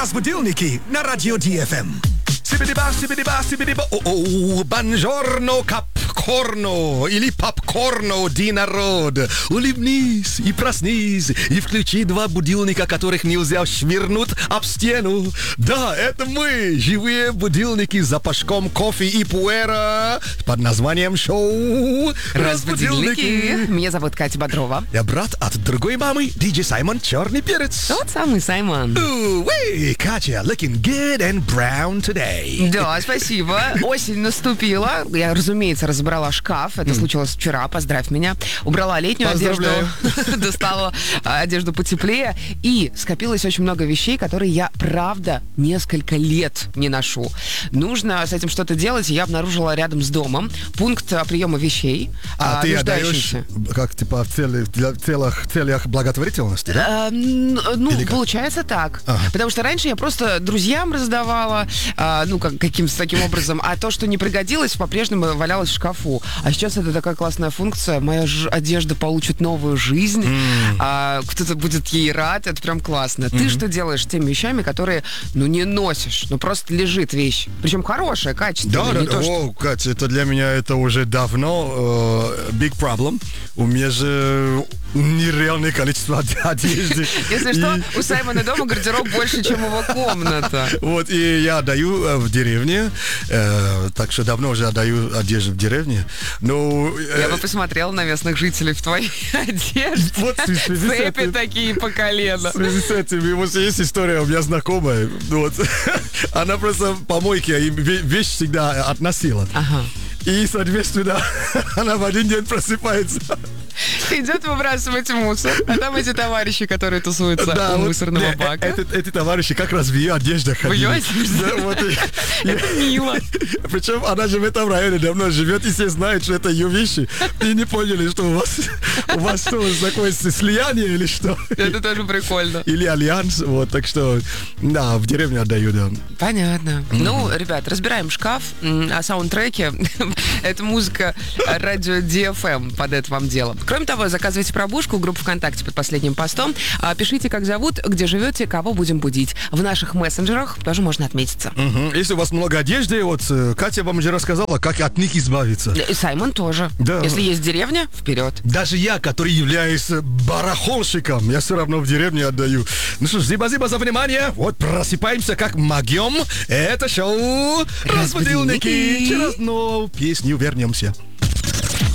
Разбудилники на радио ДФМ. Сибидиба, сибидиба, сибидиба. О-о, бонжорно, капкорно или попкорно, ди народ. Улыбнись и проснись, и включи 2 будильника, которых нельзя швырнуть об стену. Да, это мы, живые будильники с запашком кофе и пуэра под названием шоу Разбудилники. Меня зовут Катя Бодрова. Я брат от другой мамы, диджей Саймон Черный Перец. Тот самый Саймон. Катя, looking good and brown today. Да, спасибо. Осень наступила. Я, разумеется, разобрала шкаф. Это случилось вчера. Поздравь меня. Убрала летнюю одежду. Достала одежду потеплее. И скопилось очень много вещей, которые я, правда, несколько лет не ношу. Нужно с этим что-то делать. Я обнаружила рядом с домом пункт приема вещей. Ты отдаешь, как, типа, в целях благотворительности, да? Получается так. Потому что раньше я просто друзьям раздавала, каким-то таким образом, а то, что не пригодилось, по-прежнему валялось в шкафу. А сейчас это такая классная функция. Моя одежда получит новую жизнь, кто-то будет ей рад, это прям классно. Ты что делаешь с теми вещами, которые, не носишь, просто лежит вещь. Причем хорошая, качественная. Да. Катя, это для меня это уже давно big problem. У меня же нереальное количество одежды. Если что, у Саймона дома гардероб больше, чем его комната. Вот, и я отдаю в деревне, так что давно уже отдаю одежду в деревне. Но я бы посмотрела на местных жителей в твоей одежде. Вот, цепи такие по колено. В связи с этим, вот есть история у меня знакомая. Вот. Она просто в помойке вещь всегда относила. Ага. И, соответственно, она в один день просыпается. Идет выбрасывать мусор, а там эти товарищи, которые тусуются у мусорного бака. Эти товарищи как раз в ее одежде ходили. В ее одежде? Это мило. Причем она же в этом районе давно живет, и все знают, что это ее вещи. И не поняли, что у вас что, такое слияние или что? Это тоже прикольно. Или альянс, вот, так что, да, в деревню отдаю, да. Понятно. Ребят, разбираем шкаф, о саундтреке. Это музыка радио DFM под это вам дело. Кроме того, заказывайте пробужку в группу ВКонтакте под последним постом. Пишите, как зовут, где живете, кого будем будить. В наших мессенджерах тоже можно отметиться. Если у вас много одежды, вот Катя вам уже рассказала, как от них избавиться. И Саймон тоже. Да. Если есть деревня, вперед. Даже я, который являюсь барахолщиком, я все равно в деревне отдаю. Ну что ж, спасибо за внимание. Вот просыпаемся как могем. Это шоу «Разбудилники». Через одну песню вернемся.